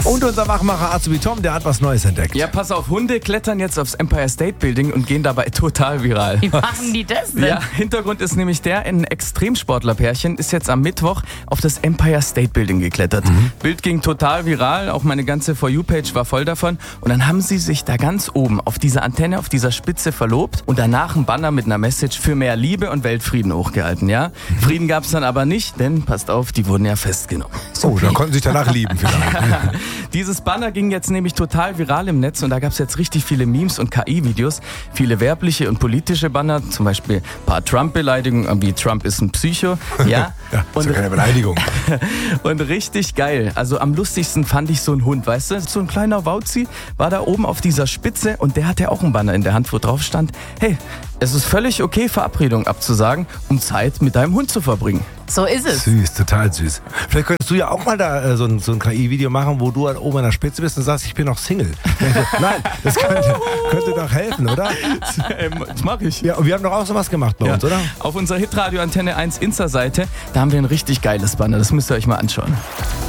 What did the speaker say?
Und unser Wachmacher Azubi Tom, der hat was Neues entdeckt. Ja, pass auf, Hunde klettern jetzt aufs Empire State Building und gehen dabei total viral. Wie machen die das denn? Ja, Hintergrund ist nämlich ein Extremsportlerpärchen ist jetzt am Mittwoch auf das Empire State Building geklettert. Bild ging total viral, auch meine ganze For You-Page war voll davon. Und dann haben sie sich da ganz oben auf dieser Antenne, auf dieser Spitze verlobt und danach ein Banner mit einer Message für mehr Liebe und Weltfrieden hochgehalten, ja? Frieden gab's dann aber nicht, denn, passt auf, die wurden ja festgenommen. Oh, da konnten sie sich danach lieben vielleicht. Dieses Banner ging jetzt nämlich total viral im Netz und da gab es jetzt richtig viele Memes und KI-Videos, viele werbliche und politische Banner, zum Beispiel ein paar Trump-Beleidigungen, wie Trump ist ein Psycho, ja. Ja, ist ja keine Beleidigung. Und richtig geil, also am lustigsten fand ich so einen Hund, weißt du, so ein kleiner Wauzi war da oben auf dieser Spitze und der hatte auch ein Banner in der Hand, wo drauf stand, hey, es ist völlig okay, Verabredung abzusagen, um Zeit mit deinem Hund zu verbringen. So ist es. Süß, total süß. Vielleicht könntest du ja auch mal da so ein KI-Video machen, wo du oben an der Spitze bist und sagst, ich bin noch Single. Nein, das könnte doch helfen, oder? Das mache ich. Ja, und wir haben doch auch sowas gemacht bei uns, oder? Auf unserer Hitradio Antenne 1 Insta-Seite, da haben wir ein richtig geiles Banner, das müsst ihr euch mal anschauen.